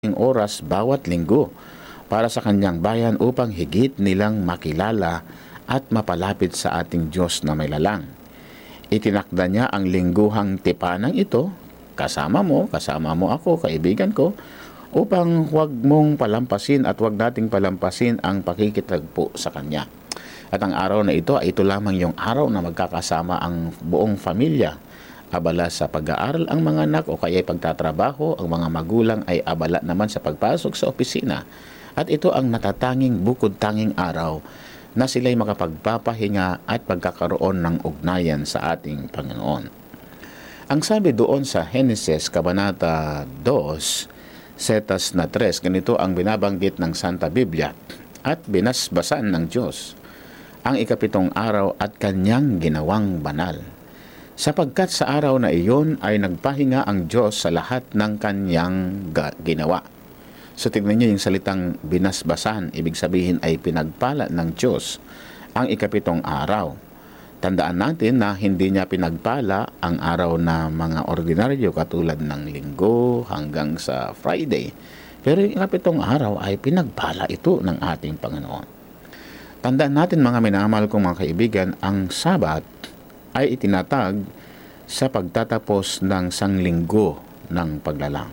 oras bawat linggo para sa kanyang bayan upang higit nilang makilala at mapalapit sa ating Diyos na may lalang. Itinakda niya ang lingguhang tipanang ito, kasama mo ako, kaibigan ko, upang huwag mong palampasin at huwag nating palampasin ang pakikitagpo sa Kanya. At ang araw na ito lamang yung araw na magkakasama ang buong pamilya. Abala sa pag-aaral ang mga anak o kaya pagtatrabaho, ang mga magulang ay abala naman sa pagpasok sa opisina. At ito ang natatanging bukod-tanging araw na sila'y makapagpapahinga at pagkakaroon ng ugnayan sa ating Panginoon. Ang sabi doon sa Genesis, Kabanata 2, Setas na 3, ganito ang binabanggit ng Santa Biblia, at binasbasan ng Diyos ang ikapitong araw at kanyang ginawang banal. Sapagkat sa araw na iyon ay nagpahinga ang Diyos sa lahat ng kanyang ginawa. So tignan niyo yung salitang binasbasan, ibig sabihin ay pinagpala ng Diyos ang ikapitong araw. Tandaan natin na hindi niya pinagpala ang araw na mga ordinaryo katulad ng linggo hanggang sa Friday. Pero yung ikapitong araw ay pinagpala ito ng ating Panginoon. Tandaan natin mga minamahal kong mga kaibigan, ang Sabat ay itinatag sa pagtatapos ng sanglinggo ng paglalang.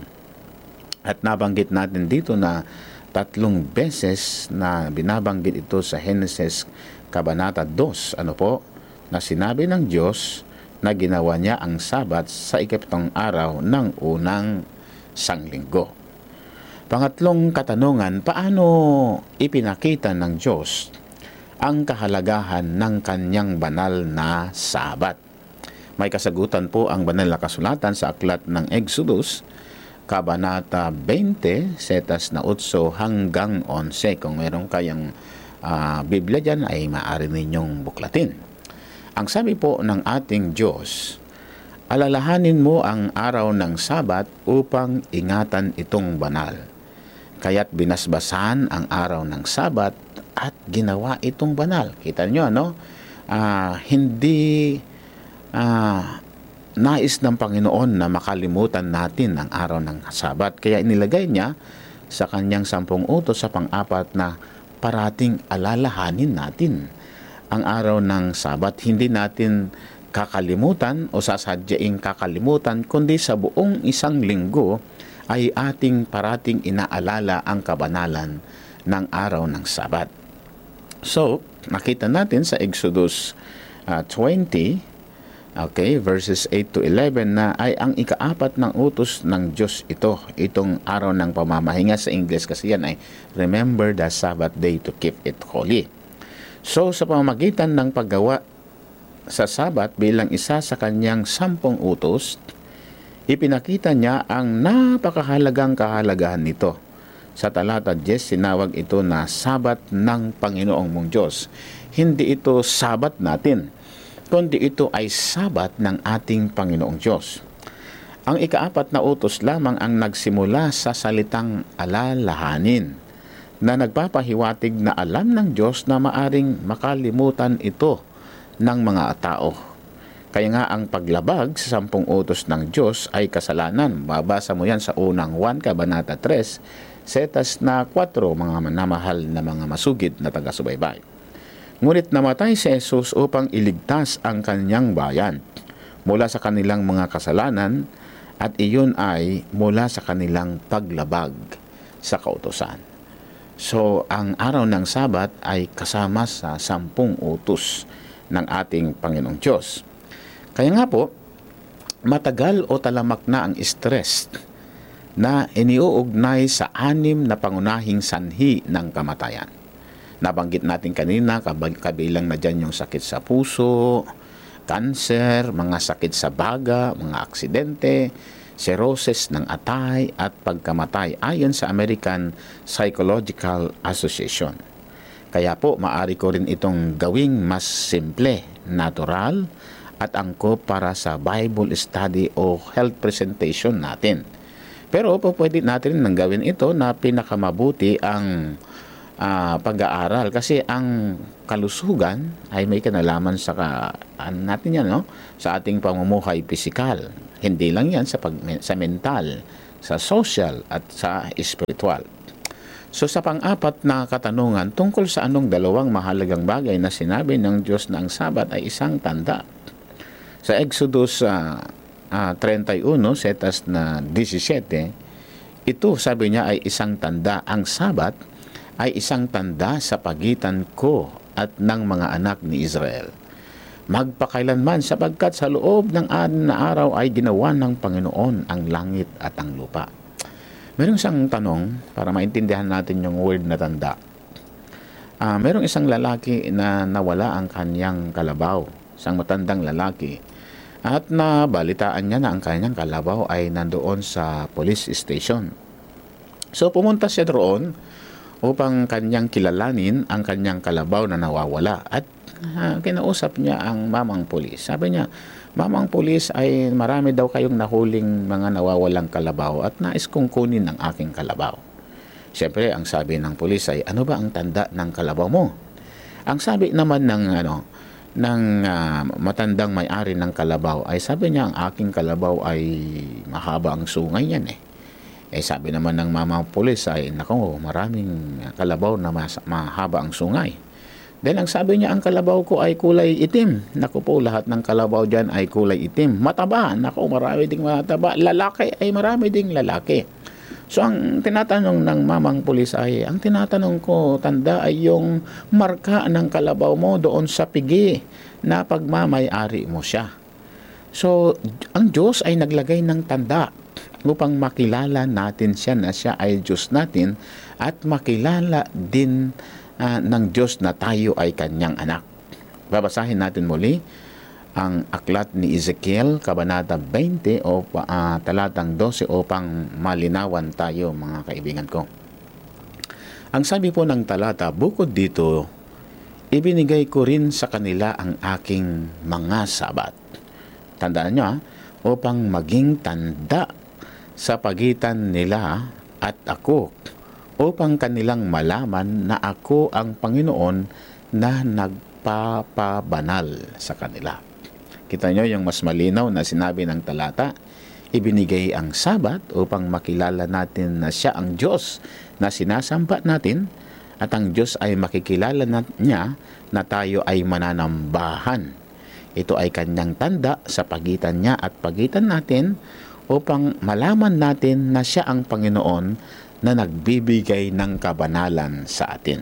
At nabanggit natin dito na 3 beses na binabanggit ito sa Genesis Kabanata 2, na sinabi ng Diyos na ginawa niya ang Sabat sa ikapitong araw ng unang sanglinggo. Pangatlong katanungan, paano ipinakita ng Diyos ang kahalagahan ng kanyang banal na Sabat? May kasagutan po ang banal na kasulatan sa aklat ng Exodus, Kabanata 20, setas na 8 hanggang 11. Kung meron kayang Biblia dyan ay maaari ninyong buklatin. Ang sabi po ng ating Diyos, alalahanin mo ang araw ng Sabat upang ingatan itong banal. Kaya't binasbasan ang araw ng Sabat at ginawa itong banal. Kita nyo, hindi nais ng Panginoon na makalimutan natin ang araw ng Sabat. Kaya inilagay niya sa kanyang 10 utos sa pang-4 na parating alalahanin natin ang araw ng Sabat. Hindi natin kakalimutan o sasadyaing kakalimutan, kundi sa buong isang linggo ay ating parating inaalala ang kabanalan ng araw ng Sabat. So, nakita natin sa Exodus 20, verses 8 to 11 na ay ang ika-4 ng utos ng Diyos itong araw ng pamamahinga. Sa English kasi yan ay remember the Sabbath day to keep it holy. So sa pamamagitan ng paggawa sa Sabat bilang isa sa kanyang 10 utos, ipinakita niya ang napakahalagang kahalagahan nito. Sa talata 10, sinawag ito na Sabat ng Panginoong mong Diyos. Hindi ito Sabat natin, kundi ito ay Sabat ng ating Panginoong Diyos. Ang ika-4 na utos lamang ang nagsimula sa salitang alalahanin, na nagpapahiwatig na alam ng Diyos na maaring makalimutan ito ng mga tao. Kaya nga ang paglabag sa 10 utos ng Diyos ay kasalanan. Babasa mo yan sa unang 1 Kabanata 3, setas na 4, mga manamahal na mga masugid na taga-subaybay. Ngunit namatay si Jesus upang iligtas ang kanyang bayan mula sa kanilang mga kasalanan, at iyon ay mula sa kanilang paglabag sa kautusan. So, ang araw ng Sabat ay kasama sa 10 utos ng ating Panginoong Diyos. Kaya nga po, matagal o talamak na ang stress na iniuugnay sa 6 na pangunahing sanhi ng kamatayan. Nabanggit natin kanina, kabilang na dyan yung sakit sa puso, cancer, mga sakit sa baga, mga aksidente, cirrhosis ng atay at pagkamatay ayon sa American Psychological Association. Kaya po, maaari ko rin itong gawing mas simple, natural, at angkop para sa Bible study o health presentation natin. Pero po pwede natin nang gawin ito na pinakamabuti ang pag-aaral, kasi ang kalusugan ay may kinalaman sa natin yan, sa ating pamumuhay pisikal. Hindi lang yan sa mental, sa social at sa espiritual. So sa pang-apat na katanungan, tungkol sa anong dalawang mahalagang bagay na sinabi ng Diyos na ang Sabat ay isang tanda. Sa Exodus 31, setas na 17, ito sabi niya ay isang tanda. Ang Sabat ay isang tanda sa pagitan ko at ng mga anak ni Israel. Magpakailanman sapagkat sa loob ng 6 na araw ay ginawa ng Panginoon ang langit at ang lupa. Merong isang tanong para maintindihan natin yung word na tanda. Merong isang lalaki na nawala ang kanyang kalabaw, isang matandang lalaki. At nabalitaan niya na ang kanyang kalabaw ay nandoon sa police station. So pumunta siya doon upang kanyang kilalanin ang kanyang kalabaw na nawawala. At kinausap niya ang mamang pulis. Sabi niya, "Mamang pulis, ay marami daw kayong nahuling mga nawawalang kalabaw at nais kong kunin ang aking kalabaw." Siyempre, ang sabi ng pulis ay, "Ano ba ang tanda ng kalabaw mo?" Ang sabi naman ng matandang may-ari ng kalabaw ay sabi niya, "Ang aking kalabaw ay mahaba ang sungay yan eh." Sabi naman ng mamang pulis ay, "Nako, maraming kalabaw na mahaba ang sungay." Dahil ang sabi niya, "Ang kalabaw ko ay kulay itim." Naku po, lahat ng kalabaw dyan ay kulay itim. Mataba, naku, marami ding mataba. Lalaki ay marami ding lalaki. So ang tinatanong ng mamang pulis ay, ang tinatanong ko, tanda, ay yung marka ng kalabaw mo doon sa pigi na pagmamay-ari mo siya. So ang Diyos ay naglagay ng tanda upang makilala natin siya na siya ay Diyos natin at makilala din ng Diyos na tayo ay kanyang anak. Babasahin natin muli ang aklat ni Ezekiel, Kabanata 20 o talatang 12 upang malinawan tayo, mga kaibigan ko. Ang sabi po ng talata, "Bukod dito, ibinigay ko rin sa kanila ang aking mga sabat." Tandaan nyo, upang maging tanda sa pagitan nila at ako, upang kanilang malaman na ako ang Panginoon na nagpapabanal sa kanila. Kita nyo yung mas malinaw na sinabi ng talata, ibinigay ang Sabat upang makilala natin na siya ang Diyos na sinasamba natin at ang Diyos ay makikilala niya na tayo ay mananambahan. Ito ay kanyang tanda sa pagitan niya at pagitan natin upang malaman natin na siya ang Panginoon na nagbibigay ng kabanalan sa atin.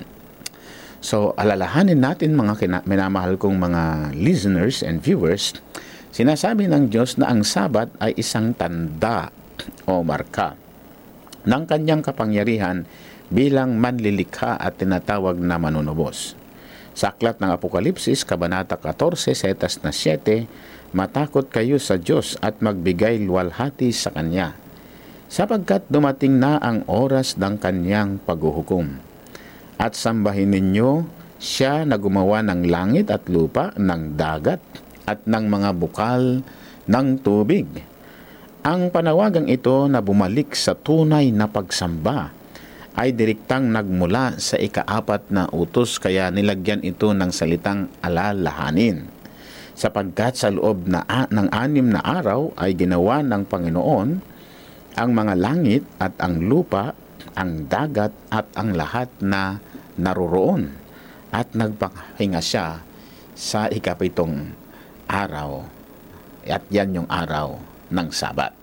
So, alalahanin natin, mga minamahal kong mga listeners and viewers, sinasabi ng Diyos na ang Sabat ay isang tanda o marka ng kanyang kapangyarihan bilang manlilikha at tinatawag na manunubos. Sa aklat ng Apokalipsis, Kabanata 14, setas na 7, "Matakot kayo sa Diyos at magbigay luwalhati sa Kanya, sapagkat dumating na ang oras ng Kanyang paghuhukom. At sambahin ninyo siya na gumawa ng langit at lupa, ng dagat at ng mga bukal ng tubig." Ang panawagang ito na bumalik sa tunay na pagsamba ay direktang nagmula sa ika-4 na utos, kaya nilagyan ito ng salitang alalahanin. Sapagkat sa loob ng 6 na araw ay ginawa ng Panginoon ang mga langit at ang lupa, ang dagat at ang lahat na naroroon, at nagpahinga siya sa ika-7 araw, at yan yung araw ng Sabat.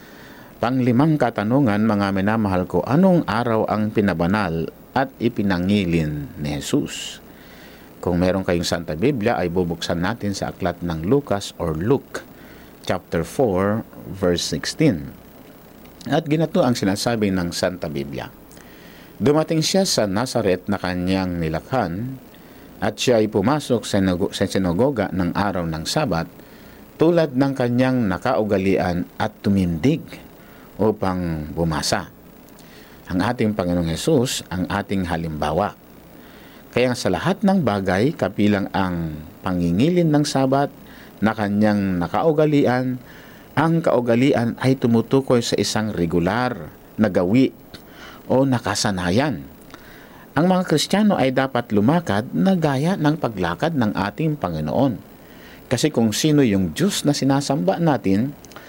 Pang-5 katanungan, mga minamahal ko, anong araw ang pinabanal at ipinangilin ni Jesus? Kung meron kayong Santa Biblia, ay bubuksan natin sa aklat ng Lucas or Luke, chapter 4, verse 16. At ginato ang sinasabi ng Santa Biblia. "Dumating siya sa Nazaret na kanyang nilakhan, at siya ay pumasok sa sinagoga ng araw ng Sabat, tulad ng kanyang nakaugalian, at tumindig upang bumasa." Ang ating Panginoong Hesus ang ating halimbawa. Kaya sa lahat ng bagay, kabilang ang pangingilin ng Sabat na kanyang nakaugalian, ang kaugalian ay tumutukoy sa isang regular na gawi o nakasanayan. Ang mga Kristiyano ay dapat lumakad na gaya ng paglakad ng ating Panginoon. Kasi kung sino yung Diyos na sinasamba natin,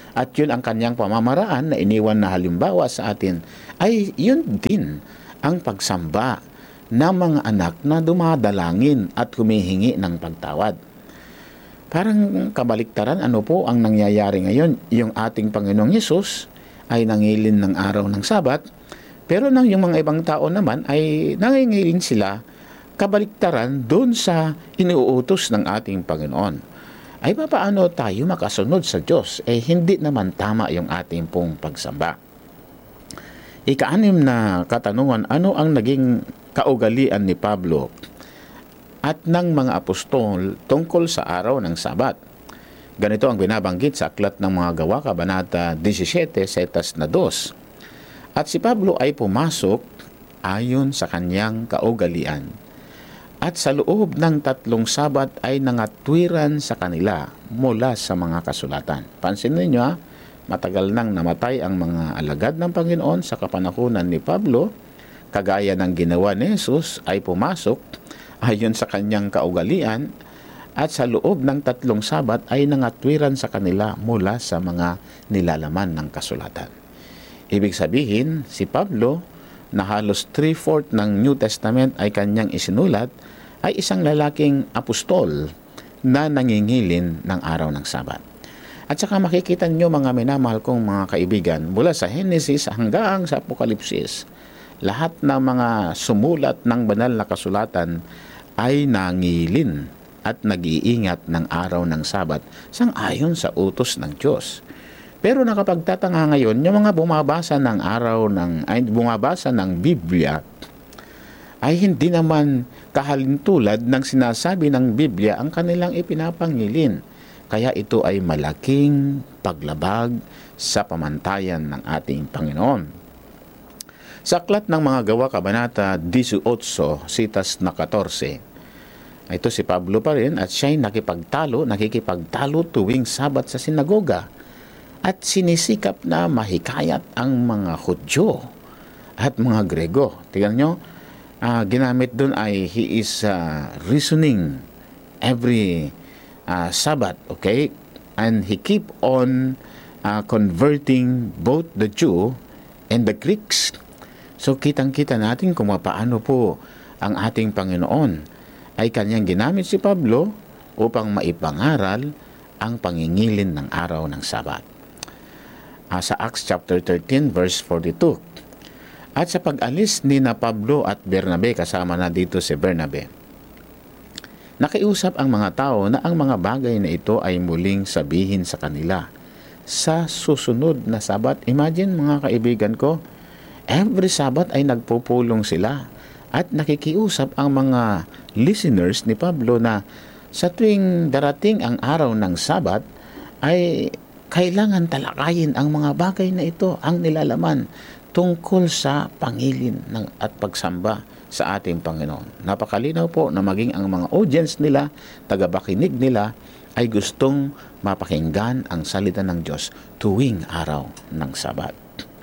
at yun ang kanyang pamamaraan na iniwan na halimbawa sa atin, ay yun din ang pagsamba ng mga anak na dumadalangin at humihingi ng pagtawad. Parang kabaliktaran, ano po ang nangyayari ngayon? Yung ating Panginoong Hesus ay nangilin ng araw ng Sabat, pero yung mga ibang tao naman ay nangingilin sila kabaliktaran doon sa inuutos ng ating Panginoon. Ay paano tayo makasunod sa Diyos? Hindi naman tama yung ating pong pagsamba. Ika-6 na katanungan, ano ang naging kaugalian ni Pablo at ng mga apostol tungkol sa araw ng Sabat? Ganito ang binabanggit sa Aklat ng Mga Gawa, Kabanata 17, setas na 2. At si Pablo ay pumasok ayon sa kanyang kaugalian. At sa loob ng 3 Sabat ay nangatwiran sa kanila mula sa mga kasulatan. Pansin ninyo, matagal nang namatay ang mga alagad ng Panginoon sa kapanahunan ni Pablo. Kagaya ng ginawa ni Jesus ay pumasok ayon sa kanyang kaugalian, at sa loob ng 3 Sabat ay nangatwiran sa kanila mula sa mga nilalaman ng kasulatan. Ibig sabihin, si Pablo, na halos 3/4 ng New Testament ay kanyang isinulat, ay isang lalaking apostol na nangingilin ng araw ng Sabat. At saka makikita nyo, mga minamahal kong mga kaibigan, mula sa Genesis hanggang sa Apokalipsis, lahat ng mga sumulat ng banal na kasulatan ay nangilin at nag-iingat ng araw ng Sabat sang-ayon sa utos ng Diyos. Pero nakapagtatanga ngayon, yung mga bumabasa ng Biblia ay hindi naman kahalintulad ng sinasabi ng Biblia ang kanilang ipinapangilin. Kaya ito ay malaking paglabag sa pamantayan ng ating Panginoon. Sa Aklat ng Mga Gawa, Kabanata 18, sitas na 14, ito si Pablo pa rin, at siya'y nakikipagtalo tuwing Sabat sa sinagoga, at sinisikap na mahikayat ang mga Hudyo at mga Grego. Tingnan nyo, ginamit dun ay he is reasoning every Sabat, okay? And he keep on converting both the Jew and the Greeks. So kitang-kita natin kung paano po ang ating Panginoon ay kanyang ginamit si Pablo upang maipangaral ang pangingilin ng araw ng Sabat. Sa Acts chapter 13 verse 42. At sa pag-alis ni na Pablo at Bernabe, kasama na dito si Bernabe, nakiusap ang mga tao na ang mga bagay na ito ay muling sabihin sa kanila sa susunod na Sabat. Imagine, mga kaibigan ko, every Sabat ay nagpupulong sila at nakikiusap ang mga listeners ni Pablo na sa tuwing darating ang araw ng Sabat ay kailangan talakayin ang mga bagay na ito, ang nilalaman tungkol sa pangilin at pagsamba sa ating Panginoon. Napakalinaw po na maging ang mga audience nila, tagapakinig nila, ay gustong mapakinggan ang salita ng Diyos tuwing araw ng Sabat.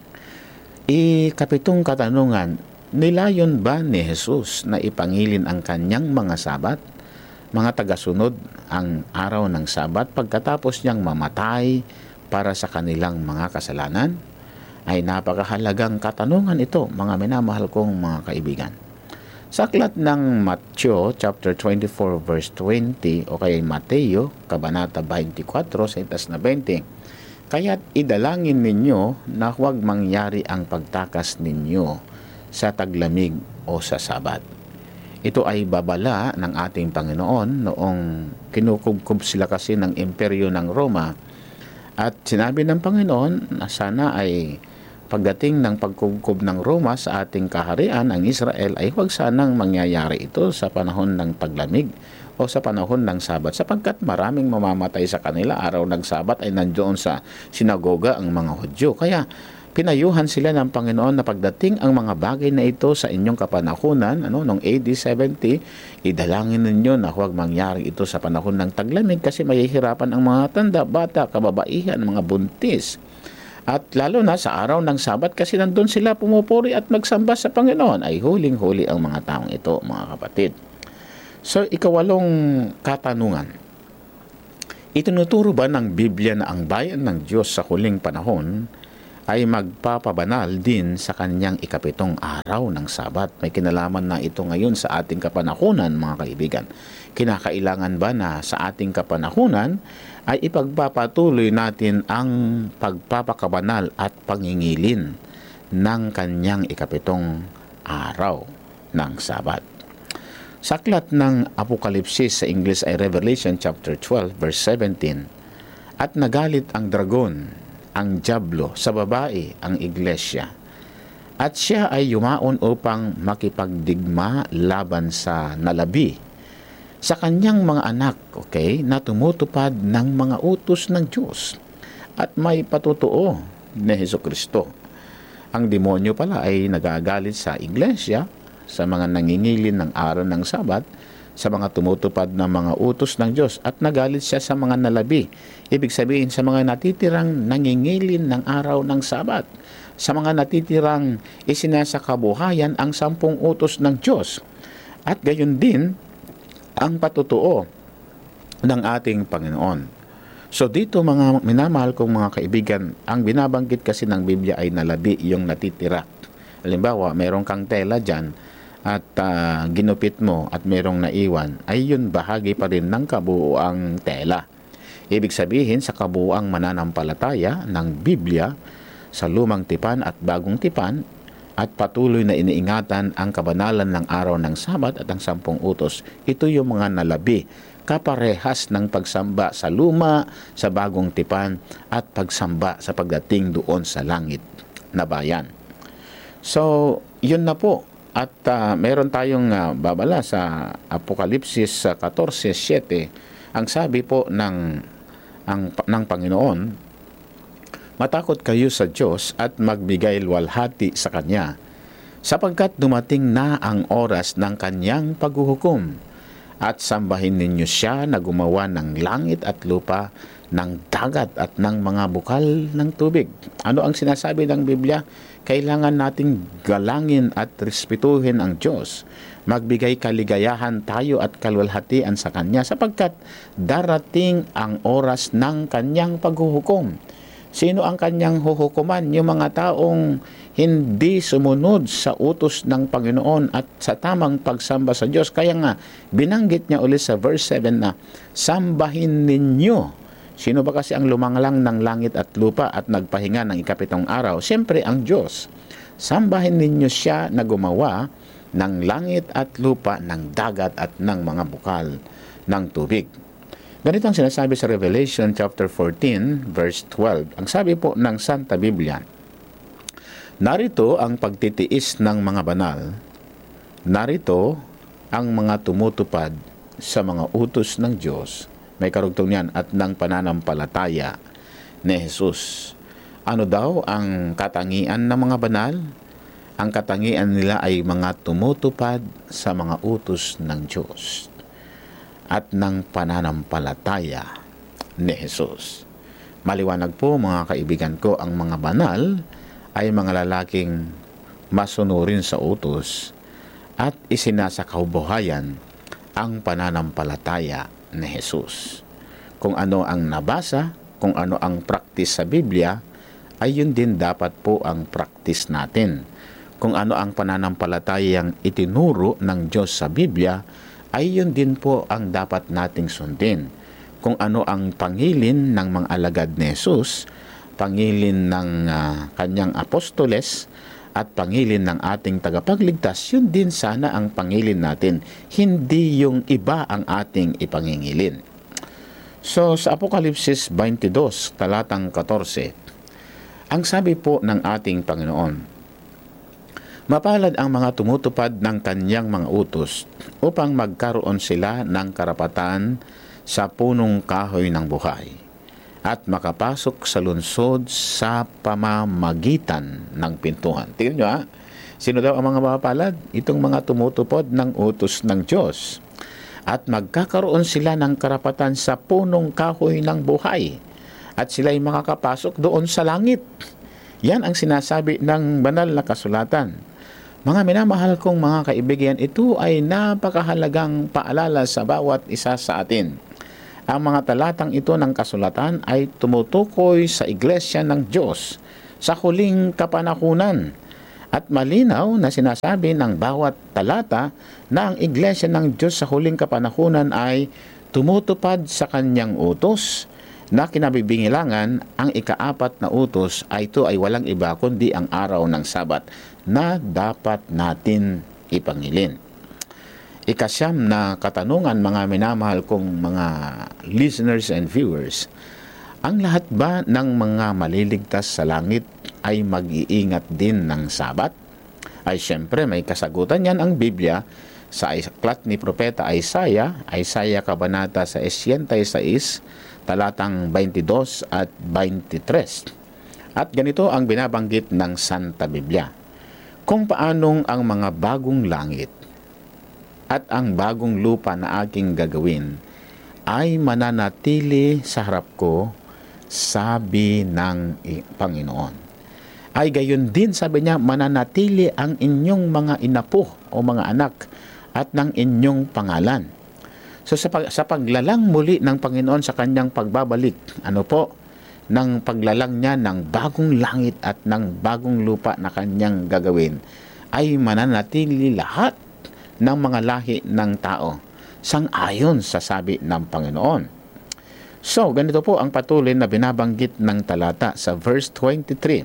Ikapitong katanungan, nilayon ba ni Jesus na ipangilin ang kanyang mga Sabat, mga tagasunod, ang araw ng Sabat pagkatapos niyang mamatay para sa kanilang mga kasalanan? Ay napakahalagang katanungan ito, mga minamahal kong mga kaibigan. Sa aklat ng Matthew chapter 24 verse 20, o kaya Mateo kabanata 24 setas na 20, kaya't idalangin ninyo na huwag mangyari ang pagtakas ninyo sa taglamig o sa Sabat. Ito ay babala ng ating Panginoon noong kinukubkob sila kasi ng imperyo ng Roma, at sinabi ng Panginoon na sana ay pagdating ng pagkubkob ng Roma sa ating kaharian, ang Israel, ay huwag sanang mangyayari ito sa panahon ng taglamig o sa panahon ng Sabat, sapagkat maraming mamamatay sa kanila. Araw ng Sabat ay nandoon sa sinagoga ang mga Hudyo. Kaya pinayuhan sila ng Panginoon na pagdating ang mga bagay na ito sa inyong kapanahunan, noong AD 70, idalangin ninyo na huwag mangyari ito sa panahon ng taglamig, kasi mahihirapan ang mga tanda, bata, kababaihan, mga buntis. At lalo na sa araw ng Sabat, kasi nandun sila pumupuri at magsamba sa Panginoon, ay huling-huli ang mga taong ito, mga kapatid. So, ikawalong katanungan, Itinuturo ba ng Biblia na ang bayan ng Diyos sa huling panahon ay magpapabanal din sa kanyang ikapitong araw ng Sabat? May kinalaman na ito ngayon sa ating kapanahunan, mga kaibigan. Kinakailangan ba na sa ating kapanahunan ay ipagpapatuloy natin ang pagpapakabanal at pangingilin ng kanyang ikapitong araw ng Sabat? Sa aklat ng Apokalipsis, sa English ay Revelation chapter 12 verse 17, at nagalit ang dragon, ang diablo, sa babae, ang iglesia, at siya ay yumaon upang makipagdigma laban sa nalabi sa kanyang mga anak, na tumutupad ng mga utos ng Diyos at may patutuo ni Hesukristo. Ang demonyo pala ay nagagalit sa iglesia, sa mga nangingilin ng araw ng Sabat, sa mga tumutupad ng mga utos ng Diyos, at nagalit siya sa mga nalabi. Ibig sabihin, sa mga natitirang nangingilin ng araw ng Sabat, sa mga natitirang isinasakabuhayan ang 10 utos ng Diyos, at gayon din ang patutuo ng ating Panginoon. So dito, mga minamahal kong mga kaibigan, ang binabanggit kasi ng Biblia ay nalabi, yung natitira. Halimbawa, meron kang tela dyan at ginupit mo at merong naiwan, ay yun bahagi pa rin ng kabuuang tela. Ibig sabihin, sa kabuuang mananampalataya ng Biblia, sa lumang tipan at bagong tipan, at patuloy na iniingatan ang kabanalan ng araw ng Sabat at ang 10 utos, ito yung mga nalabi, kaparehas ng pagsamba sa luma, sa bagong tipan, at pagsamba sa pagdating doon sa langit na bayan. So, yun na po. At meron tayong babala sa Apokalipsis 14:7. Ang sabi po ng Panginoon, matakot kayo sa Diyos at magbigay luwalhati sa Kanya, sapagkat dumating na ang oras ng Kanyang paghuhukom, at sambahin ninyo siya na gumawa ng langit at lupa, ng dagat at ng mga bukal ng tubig. Ano ang sinasabi ng Biblia? Kailangan nating galangin at respetuhin ang Diyos. Magbigay kaligayahan tayo at kalwalhatian sa Kanya, sapagkat darating ang oras ng Kanyang paghuhukom. Sino ang Kanyang huhukuman? Yung mga taong hindi sumunod sa utos ng Panginoon at sa tamang pagsamba sa Diyos. Kaya nga, binanggit niya ulit sa verse 7 na, sambahin ninyo. Sino ba kasi ang lumanglang ng langit at lupa at nagpahinga ng ikapitong araw? Siyempre, ang Diyos. Sambahin ninyo siya na gumawa ng langit at lupa, ng dagat at ng mga bukal ng tubig. Ganito ang sinasabi sa Revelation chapter 14 verse 12. Ang sabi po ng Santa Biblia, narito ang pagtitiis ng mga banal, narito ang mga tumutupad sa mga utos ng Diyos, may karugtong niyan, at ng pananampalataya ni Jesus. Ano daw ang katangian ng mga banal? Ang katangian nila ay mga tumutupad sa mga utos ng Diyos at ng pananampalataya ni Jesus. Maliwanag po, mga kaibigan ko, ang mga banal ay mga lalaking masunurin sa utos at isinasakaubuhayan ang pananampalataya ni Jesus. Kung ano ang nabasa, kung ano ang practice sa Biblia, ay yun din dapat po ang practice natin. Kung ano ang pananampalatayang itinuro ng Diyos sa Biblia, ay yun din po ang dapat nating sundin. Kung ano ang pangilin ng mga alagad ni Jesus, pangilin ng kanyang apostoles, at pangilin ng ating tagapagligtas, yun din sana ang pangilin natin, hindi yung iba ang ating ipangingilin. So, sa Apokalipsis 22, talatang 14, ang sabi po ng ating Panginoon, mapalad ang mga tumutupad ng kanyang mga utos upang magkaroon sila ng karapatan sa punong kahoy ng buhay at makapasok sa lungsod sa pamamagitan ng pintuan. Tingnan nyo sino daw ang mga mapapalad? Itong mga tumutupad ng utos ng Diyos. At magkakaroon sila ng karapatan sa punong kahoy ng buhay. At sila'y makakapasok doon sa langit. Yan ang sinasabi ng banal na kasulatan. Mga minamahal kong mga kaibigan, ito ay napakahalagang paalala sa bawat isa sa atin. Ang mga talatang ito ng kasulatan ay tumutukoy sa iglesia ng Diyos sa huling kapanahunan. At malinaw na sinasabi ng bawat talata na ang iglesia ng Diyos sa huling kapanahunan ay tumutupad sa kanyang utos na kinabibingilangan. Ang ika-4 na utos ay ito ay walang iba kundi ang araw ng Sabat na dapat natin ipangilin. Ika-9 na katanungan, mga minamahal kong mga listeners and viewers, ang lahat ba ng mga maliligtas sa langit ay mag-iingat din ng Sabat? Ay siyempre may kasagutan yan ang Biblia sa aklat ni Propeta Isaiah Kabanata 66, talatang 22 at 23. At ganito ang binabanggit ng Santa Biblia: kung paanong ang mga bagong langit at ang bagong lupa na aking gagawin ay mananatili sa harap ko, sabi ng Panginoon, ay gayon din, sabi niya, mananatili ang inyong mga inapo o mga anak at ng inyong pangalan. So sa paglalang muli ng Panginoon sa kanyang pagbabalik, ng paglalang niya ng bagong langit at ng bagong lupa na kanyang gagawin, ay mananatili lahat ng mga lahi ng tao sang-ayon sa sabi ng Panginoon. So, ganito po ang patuloy na binabanggit ng talata sa verse 23.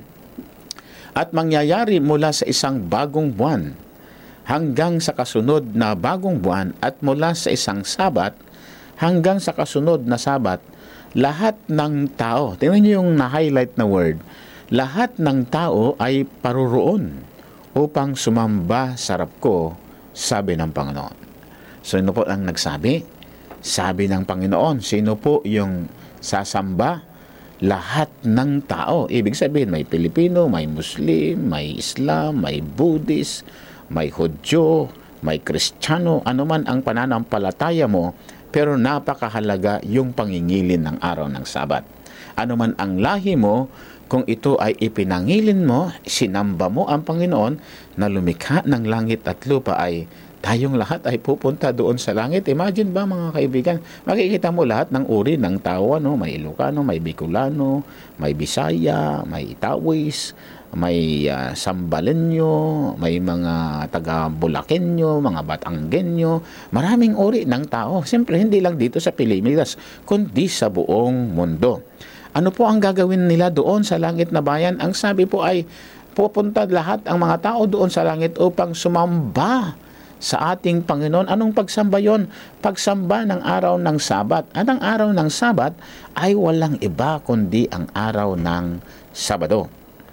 At mangyayari mula sa isang bagong buwan hanggang sa kasunod na bagong buwan at mula sa isang Sabat hanggang sa kasunod na Sabat, lahat ng tao, tingnan niyo yung na-highlight na word, lahat ng tao ay paruroon upang sumamba sa harap ko, sabi ng Panginoon. So, ano po ang nagsabi? Sabi ng Panginoon, sino po yung sasamba? Lahat ng tao. Ibig sabihin, may Pilipino, may Muslim, may Islam, may Buddhist, may Hudyo, may Kristiyano, anuman ang pananampalataya mo, pero napakahalaga yung pangingilin ng araw ng Sabat. Anuman ang lahi mo, kung ito ay ipinangilin mo, sinamba mo ang Panginoon na lumikha ng langit at lupa, ay tayong lahat ay pupunta doon sa langit. Imagine ba, mga kaibigan, makikita mo lahat ng uri ng tao, may Ilocano, may Bicolano, may Bisaya, may Itawis, may Sambalenyo, may mga taga Bulakenyo, mga Batanggenyo, maraming uri ng tao. Siyempre, hindi lang dito sa Pilipinas, kundi sa buong mundo. Ano po ang gagawin nila doon sa langit na bayan? Ang sabi po ay pupunta lahat ang mga tao doon sa langit upang sumamba sa ating Panginoon. Anong pagsamba yon? Pagsamba ng araw ng Sabat. At ang araw ng Sabat ay walang iba kundi ang araw ng Sabado.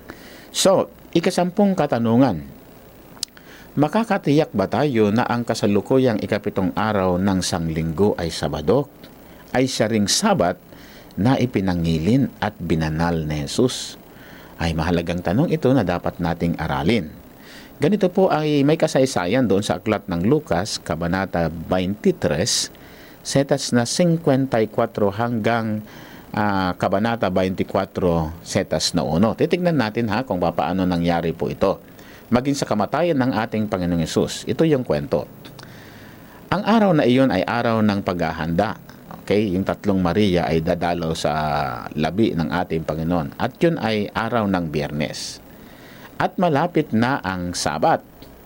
So, ika-10 katanungan. Makakatiyak ba tayo na ang kasalukuyang ika-7 araw ng sanglinggo ay Sabado? Ay siya ring Sabat na ipinangilin at binanal ni Jesus? Ay mahalagang tanong ito na dapat nating aralin. Ganito po ay may kasaysayan doon sa aklat ng Lucas, Kabanata 23, setas na 54 hanggang Kabanata 24, setas na 1. Titignan natin kung paano nangyari po ito. Maging sa kamatayan ng ating Panginoong Hesus. Ito yung kwento. Ang araw na iyon ay araw ng paghahanda. Okay? Yung 3 Maria ay dadalaw sa labi ng ating Panginoon. At yun ay araw ng Biyernes. At malapit na ang Sabat.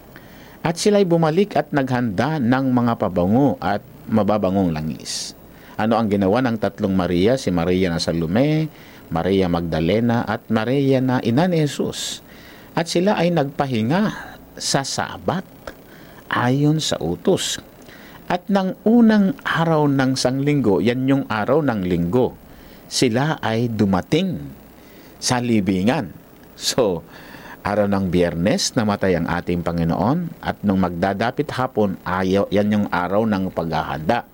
At sila'y bumalik at naghanda ng mga pabango at mababangong langis. Ano ang ginawa ng 3 Maria? Si Maria na Salome, Maria Magdalena at Maria na ina ni Jesus. At sila ay nagpahinga sa Sabat ayon sa utos. At ng unang araw ng sanglinggo, yan yung araw ng linggo, sila ay dumating sa libingan. So, araw ng Biyernes, namatay ang ating Panginoon, at nung magdadapit hapon, yan yung araw ng paghahanda.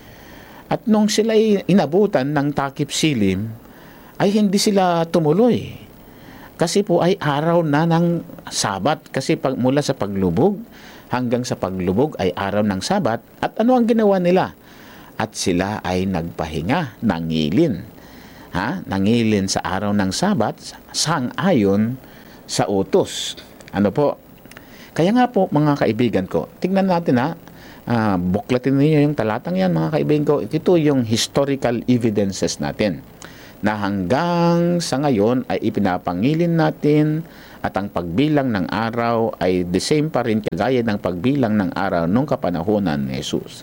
At nung sila inabutan ng takip silim, ay hindi sila tumuloy. Kasi po ay araw na ng Sabat. Kasi mula sa paglubog hanggang sa paglubog ay araw ng Sabat. At ano ang ginawa nila? At sila ay nagpahinga, nangilin. Nangilin sa araw ng Sabat, sang-ayon sa utos. Ano po? Kaya nga po, mga kaibigan ko, tingnan natin buklatin niyo yung talatang yan, mga kaibigan ko. Ito yung historical evidences natin na hanggang sa ngayon ay ipinapangilin natin at ang pagbilang ng araw ay the same pa rin kagaya ng pagbilang ng araw nung kapanahunan ni Jesus.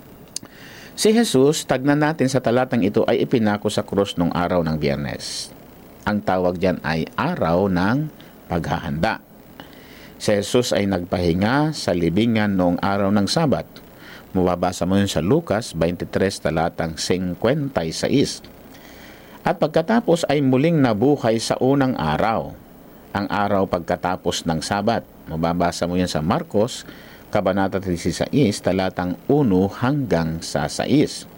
Si Jesus, tagnan natin sa talatang ito, ay ipinako sa krus nung araw ng Biyernes. Ang tawag diyan ay araw ng paghahanda. Si Jesus ay nagpahinga sa libingan noong araw ng Sabat. Mababasa mo yun sa Lucas 23 talatang 56. At pagkatapos ay muling nabuhay sa unang araw, ang araw pagkatapos ng Sabat. Mababasa mo yan sa Marcos Kabanata 16 talatang 1 hanggang sa 6.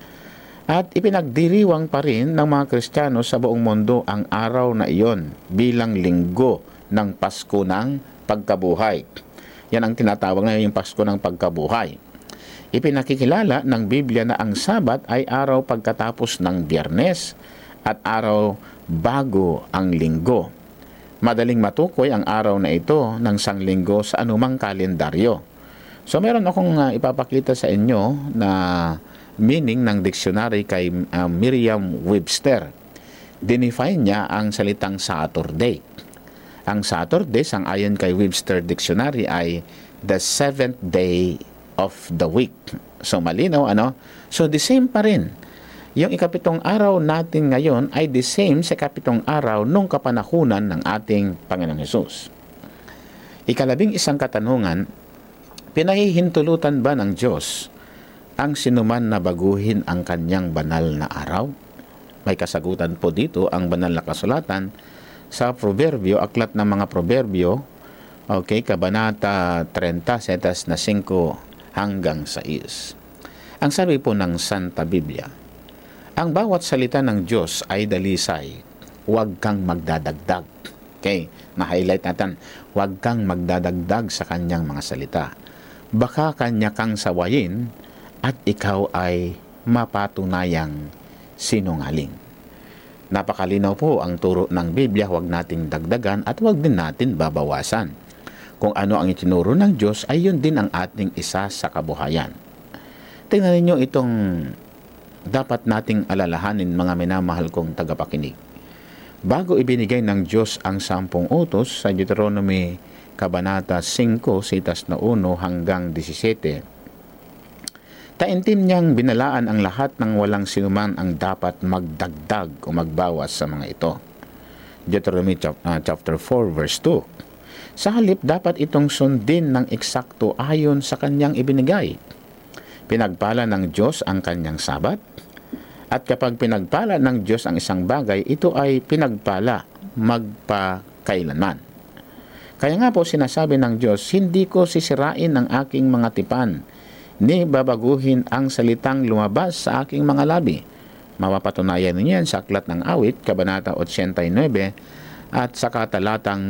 At ipinagdiriwang pa rin ng mga Kristiyano sa buong mundo ang araw na iyon bilang linggo ng Pasko ng Pagkabuhay. Yan ang tinatawag na yung Pasko ng Pagkabuhay. Ipinakikilala ng Biblia na ang Sabat ay araw pagkatapos ng Biyernes at araw bago ang linggo. Madaling matukoy ang araw na ito ng sanglinggo sa anumang kalendaryo. So meron akong ipapakita sa inyo na meaning ng dictionary kay Merriam-Webster. Dinefine niya ang salitang Saturday. Ang Saturday, sang-ayon kay Webster Dictionary, ay the 7th day of the week. So malinaw, ano? So the same pa rin. Yung ikapitong araw natin ngayon ay the same sa ikapitong araw nung kapanahunan ng ating Panginoong Hesus. Ikalabing isang katanungan, pinahihintulutan ba ng Diyos ang sinuman na baguhin ang kanyang banal na araw? May kasagutan po dito ang banal na kasulatan sa Proverbio, aklat ng mga Proverbio, okay, Kabanata 30, setas na 5 hanggang 6. Ang sabi po ng Santa Biblia, ang bawat salita ng Diyos ay dalisay, huwag kang magdadagdag. Okay, na-highlight natin, huwag kang magdadagdag sa kanyang mga salita. Baka kanya kang sawayin at ikaw ay mapatunayang sinungaling. Napakalinaw po ang turo ng Biblia, huwag nating dagdagan at huwag din natin babawasan. Kung ano ang itinuro ng Diyos ay yun din ang ating isa sa kabuhayan. Tingnan ninyo itong dapat nating alalahanin, mga minamahal kong tagapakinig. Bago ibinigay ng Diyos ang 10 utos sa Deuteronomy Kabanata 5, setas na 1 hanggang 17, taimtim niyang binalaan ang lahat ng walang sinuman ang dapat magdagdag o magbawas sa mga ito. Deuteronomy chapter 4 verse 2. Sa halip, dapat itong sundin ng eksakto ayon sa kanyang ibinigay. Pinagpala ng Diyos ang kanyang Sabat, at kapag pinagpala ng Diyos ang isang bagay, ito ay pinagpala magpakailanman. Kaya nga po sinasabi ng Diyos, hindi ko sisirain ang aking mga tipan, ni babaguhin ang salitang lumabas sa aking mga labi. Mapapatunayan niyo yan sa Aklat ng Awit, Kabanata 89, at sa talatang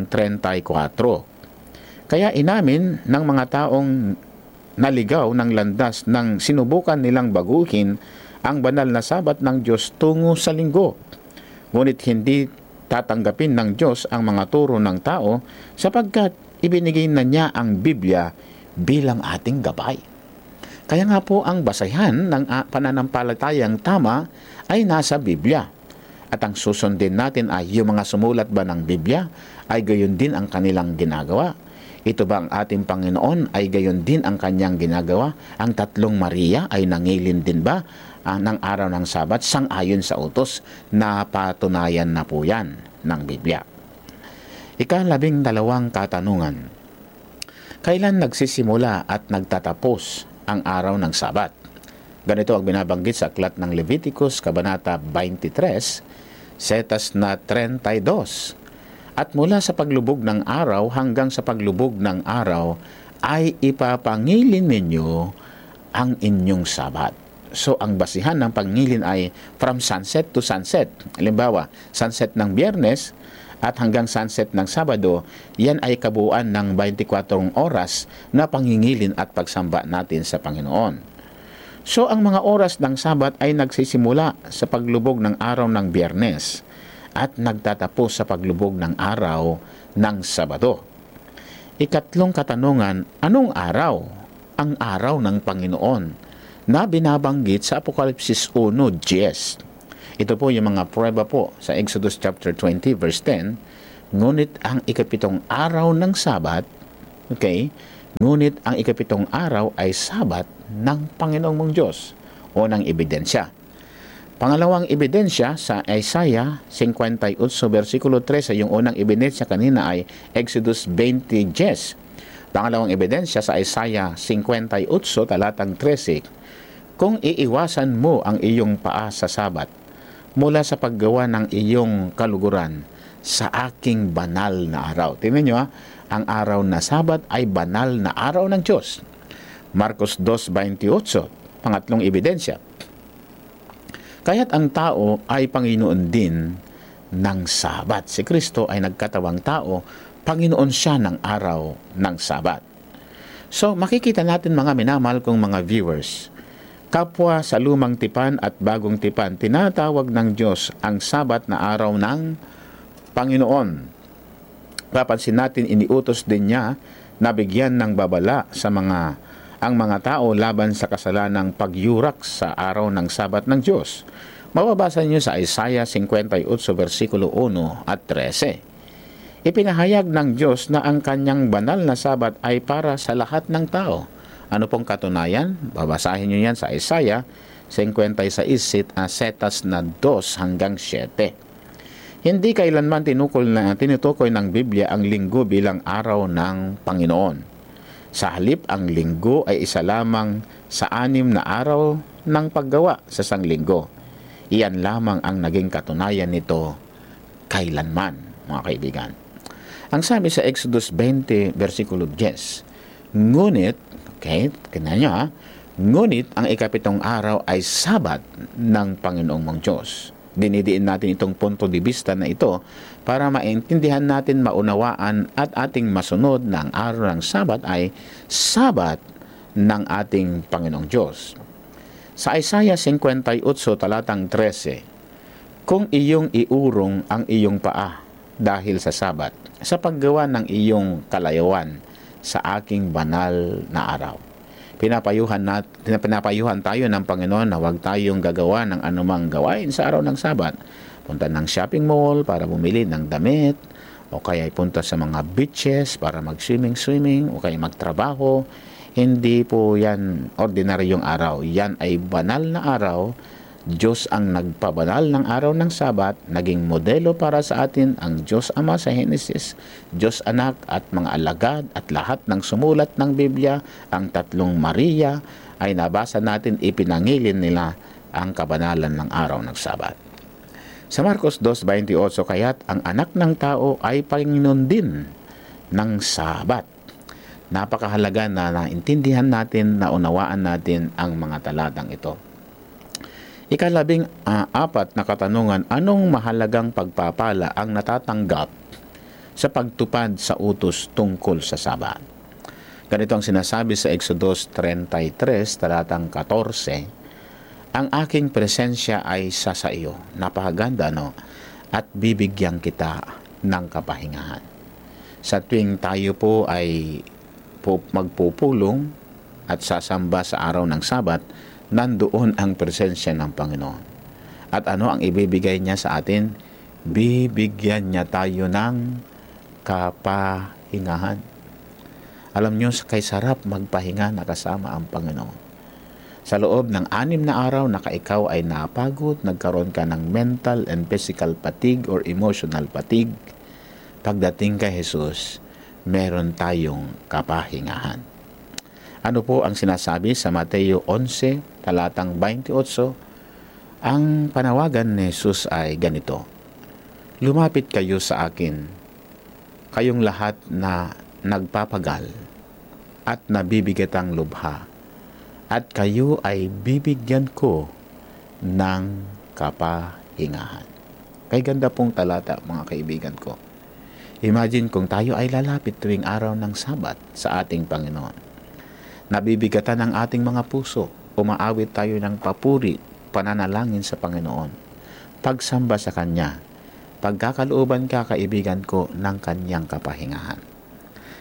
34. Kaya inamin ng mga taong naligaw ng landas nang sinubukan nilang baguhin ang banal na Sabat ng Diyos tungo sa linggo. Ngunit hindi tatanggapin ng Diyos ang mga turo ng tao sapagkat ibinigay na niya ang Biblia bilang ating gabay. Kaya nga po ang basehan ng pananampalatayang tama ay nasa Biblia. At ang susundin natin ay yung mga sumulat ba ng Biblia ay gayon din ang kanilang ginagawa. Ito ba ang ating Panginoon ay gayon din ang kanyang ginagawa? Ang tatlong Maria ay nangilin din ba ng araw ng Sabat sang-ayon sa utos? Napatunayan na po yan ng Biblia. Ika-12 katanungan. Kailan nagsisimula at nagtatapos ang araw ng Sabat? Ganito ang binabanggit sa Aklat ng Leviticus, Kabanata 23, setas na 32. At mula sa paglubog ng araw hanggang sa paglubog ng araw ay ipapangilin ninyo ang inyong Sabat. So ang basihan ng pangilin ay from sunset to sunset. Halimbawa, sunset ng Biyernes at hanggang sunset ng Sabado, yan ay kabuuan ng 24 oras na pangingilin at pagsamba natin sa Panginoon. So ang mga oras ng Sabat ay nagsisimula sa paglubog ng araw ng Biyernes at nagtatapos sa paglubog ng araw ng Sabado. Ikatlong katanungan, anong araw ang araw ng Panginoon na binabanggit sa Apokalipsis 1:10. Ito po yung mga prueba po sa Exodus chapter 20 verse 10. Ngunit ang ikapitong araw ng Sabat, okay, ngunit ang ikapitong araw ay Sabat ng Panginoong mong Diyos o ng ebidensya. Pangalawang ebidensya sa Isaiah 58 versikulo 13, yung unang ebidensya kanina ay Exodus 20:10. Pangalawang ebidensya sa Isaiah 58 talatang 13, kung iiwasan mo ang iyong paa sa Sabat mula sa paggawa ng iyong kaluguran sa aking banal na araw. Tingnan nyo ang araw na Sabat ay banal na araw ng Diyos. Marcos 2:28, pangatlong ebidensya. Kaya't ang tao ay Panginoon din ng Sabat. Si Kristo ay nagkatawang tao, Panginoon siya ng araw ng Sabat. So makikita natin mga minamahal kong mga viewers, kapwa sa lumang tipan at bagong tipan, tinatawag ng Diyos ang Sabat na araw ng Panginoon. Papansin natin, iniutos din niya na bigyan ng babala sa ang mga tao laban sa kasalanang pagyurak sa araw ng Sabat ng Diyos. Mababasa niyo sa Isaiah 58 versikulo 1 at 13. Ipinahayag ng Diyos na ang kanyang banal na Sabat ay para sa lahat ng tao. Ano pong katunayan? Babasahin niyo yan sa Isaiah 56 setas na 2 hanggang 7. Hindi kailanman tinutukoy ng Biblia ang linggo bilang araw ng Panginoon. Sa halip, ang linggo ay isa lamang sa 6 na araw ng paggawa sa sanglinggo. Iyan lamang ang naging katunayan nito kailanman, mga kaibigan. Ang sabi sa Exodus 20, versikulo 10, ngunit, okay, kanya niya, ngunit ang ikapitong araw ay Sabat ng Panginoong mong Diyos. Dinidiin natin itong punto de vista na ito para maintindihan natin, maunawaan at ating masunod na ang araw ng Sabat ay Sabat ng ating Panginoong Diyos. Sa Isaiah 58 talatang 13, kung iyong iurong ang iyong paa dahil sa Sabat, sa paggawa ng iyong kalayuan sa aking banal na araw. Pinapayuhan tayo ng Panginoon na huwag tayong gagawa ng anumang gawain sa araw ng Sabat. Punta ng shopping mall para bumili ng damit, o kaya punta sa mga beaches para mag-swimming, o kaya magtrabaho. Hindi po yan ordinaryong araw. Yan ay banal na araw. Diyos ang nagpabanal ng araw ng Sabat, naging modelo para sa atin ang Diyos Ama sa Henesis, Diyos Anak at mga alagad at lahat ng sumulat ng Biblia, ang tatlong Maria, ay nabasa natin, ipinangilin nila ang kabanalan ng araw ng Sabat. Sa Marcos 2:28, kaya't ang anak ng tao ay Panginoon din ng Sabat. Napakahalaga na naintindihan natin, naunawaan natin ang mga talatang ito. Ikalabing-4 na katanungan, anong mahalagang pagpapala ang natatanggap sa pagtupad sa utos tungkol sa Sabat? Ganito ang sinasabi sa Exodus 33, talatang 14, ang aking presensya ay sa iyo. Napakaganda, no? At bibigyan kita ng kapahingahan. Sa tuwing tayo po ay magpupulong at sasamba sa araw ng Sabat, nandoon ang presensya ng Panginoon. At ano ang ibibigay niya sa atin? Bibigyan niya tayo ng kapahingahan. Alam niyo, kay sarap magpahinga na kasama ang Panginoon. Sa loob ng 6 na araw na ikaw ay napagod, nagkaroon ka ng mental and physical fatigue or emotional fatigue, pagdating kay Jesus, meron tayong kapahingahan. Ano po ang sinasabi sa Mateo 11, talatang 28? Ang panawagan ni Jesus ay ganito, lumapit kayo sa akin, kayong lahat na nagpapagal at nabibigatang lubha, at kayo ay bibigyan ko ng kapahingahan. Kay ganda pong talata, mga kaibigan ko. Imagine kung tayo ay lalapit tuwing araw ng Sabat sa ating Panginoon. Nabibigatan ang ating mga puso, umaawit tayo ng papuri, pananalangin sa Panginoon, pagsamba sa Kanya, pagkakalooban ka, kaibigan ko, ng Kanyang kapahingahan.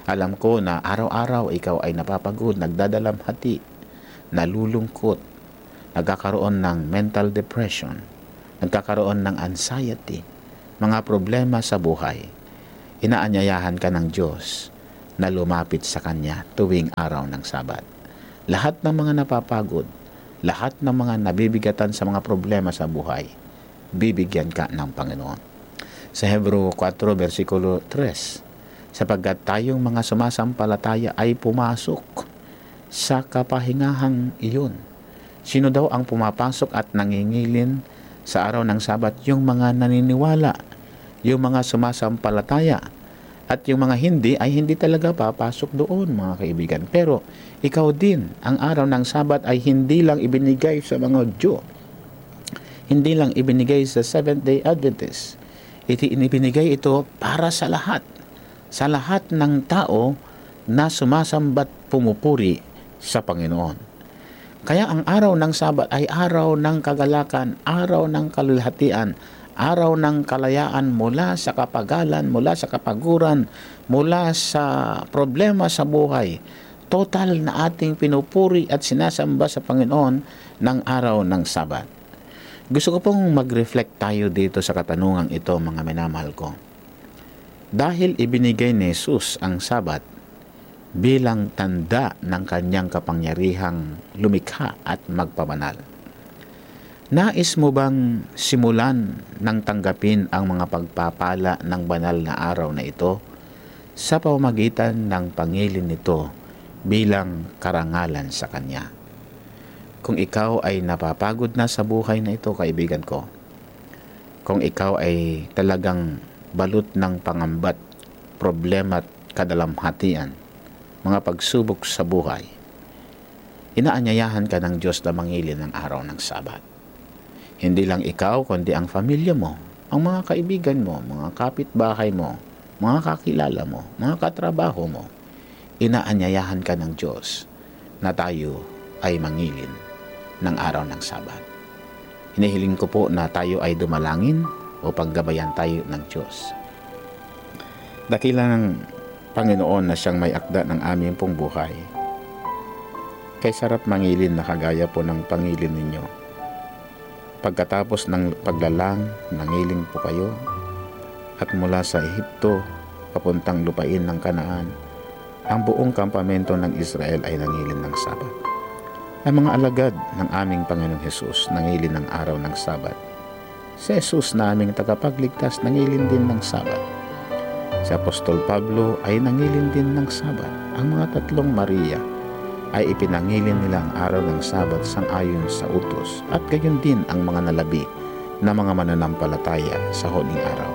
Alam ko na araw-araw ikaw ay napapagod, nagdadalamhati, nalulungkot, nagkakaroon ng mental depression, nagkakaroon ng anxiety, mga problema sa buhay. Inaanyayahan ka ng Diyos na lumapit sa Kanya tuwing araw ng Sabat. Lahat ng mga napapagod, lahat ng mga nabibigatan sa mga problema sa buhay, bibigyan ka ng Panginoon. Sa Hebreo 4, versikulo 3, sapagkat tayong mga sumasampalataya ay pumasok sa kapahingahang iyon. Sino daw ang pumapasok at nangingilin sa araw ng Sabat? Yung mga naniniwala, yung mga sumasampalataya. At yung mga hindi ay hindi talaga papasok doon, mga kaibigan. Pero ikaw din, ang araw ng Sabat ay hindi lang ibinigay sa mga Diyo. Hindi lang ibinigay sa Seventh-day Adventists. Ibinigay ito para sa lahat. Sa lahat ng tao na sumasambat pumupuri sa Panginoon. Kaya ang araw ng Sabat ay araw ng kagalakan, araw ng kalulhatian, araw ng kalayaan mula sa kapagalan, mula sa kapaguran, mula sa problema sa buhay. Total na ating pinupuri at sinasamba sa Panginoon ng araw ng Sabat. Gusto ko pong mag-reflect tayo dito sa katanungang ito, mga minamahal ko. Dahil ibinigay ni Jesus ang Sabat bilang tanda ng kanyang kapangyarihang lumikha at magpabanal. Nais mo bang simulan ng tanggapin ang mga pagpapala ng banal na araw na ito sa pamamagitan ng pangilin nito bilang karangalan sa Kanya? Kung ikaw ay napapagod na sa buhay na ito, kaibigan ko, kung ikaw ay talagang balot ng pangambat, problema at kadalamhatian, mga pagsubok sa buhay, inaanyayahan ka ng Diyos na mangilin ng araw ng Sabat. Hindi lang ikaw, kundi ang pamilya mo, ang mga kaibigan mo, mga kapitbahay mo, mga kakilala mo, mga katrabaho mo. Inaanyayahan ka ng Diyos na tayo ay mangilin ng araw ng Sabat. Hinihiling ko po na tayo ay dumalangin upang gabayan tayo ng Diyos. Dakila ng Panginoon na siyang may akda ng aming pong buhay. Kay sarap mangilin na kagaya po ng pangilin ninyo. Pagkatapos ng paglalang, nangiling po kayo at mula sa Ehipto papuntang lupain ng Kanaan, ang buong kampamento ng Israel ay nangilin ng Sabat. Ang mga alagad ng aming Panginoong Hesus nangilin ng araw ng Sabat. Si Jesus na aming tagapagligtas nangilin din ng Sabat. Si Apostol Pablo ay nangilin din ng Sabat. Ang mga tatlong Maria ay ipinangilin nila ang araw ng Sabat sang-ayon sa utos at gayon din ang mga nalabi na mga mananampalataya sa huling araw.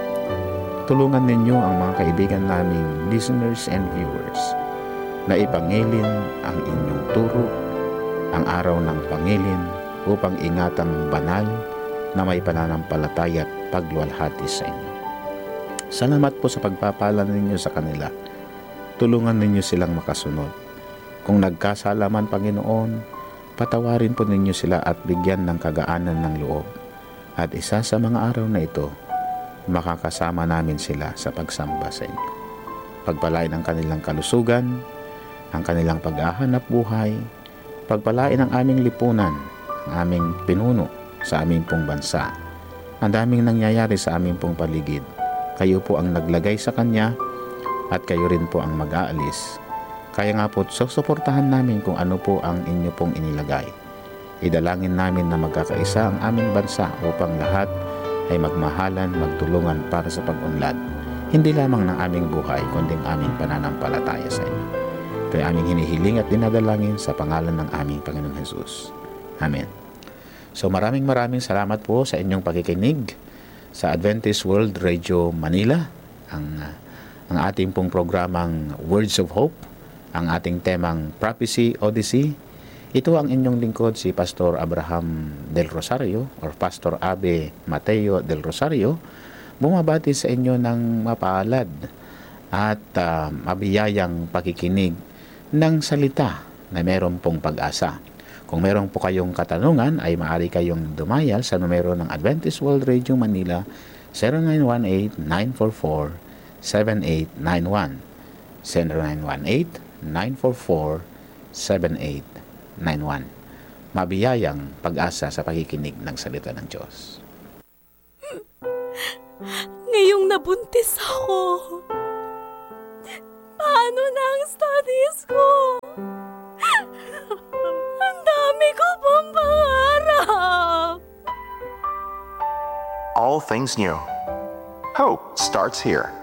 Tulungan ninyo ang mga kaibigan naming listeners and viewers na ipangilin ang inyong turo, ang araw ng pangilin upang ingatang banal na may pananampalataya at pagluwalhati sa inyo. Salamat po sa pagpapala ninyo sa kanila. Tulungan ninyo silang makasunod. Kung nagkasala man, Panginoon, patawarin po ninyo sila at bigyan ng kagaanan ng loob. At isa sa mga araw na ito, makakasama namin sila sa pagsamba sa inyo. Pagpalain ang kanilang kalusugan, ang kanilang paghahanap buhay, pagpalain ang aming lipunan, ang aming pinuno sa aming pong bansa. Ang daming nangyayari sa aming pong paligid. Kayo po ang naglagay sa Kanya at kayo rin po ang mag-aalis. Kaya nga po, susuportahan namin kung ano po ang inyo pong inilagay. Idalangin namin na magkakaisa ang aming bansa upang lahat ay magmahalan, magtulungan para sa pag-unlad. Hindi lamang ng aming buhay, kundi ang aming pananampalataya sa inyo. Kaya aming hinihiling at dinadalangin sa pangalan ng aming Panginoong Hesus. Amen. So maraming salamat po sa inyong pakikinig sa Adventist World Radio Manila, ang ating pong programang Words of Hope, ang ating temang Prophecy Odyssey. Ito ang inyong lingkod, si Pastor Abraham Del Rosario or Pastor Abe Mateo Del Rosario, bumabati sa inyo ng mapaalad at mabiyayang pakikinig ng salita na meron pong pag-asa. Kung meron po kayong katanungan, ay maaari kayong dumayal sa numero ng Adventist World Radio Manila 0918-944-7891. 0918-944-7891. Mabiyayang pag-asa sa pakikinig ng salita ng Diyos. Ngayong nabuntis ako, paano na ang studies ko? Ang dami ko pang pangarap. All things new. Hope starts here.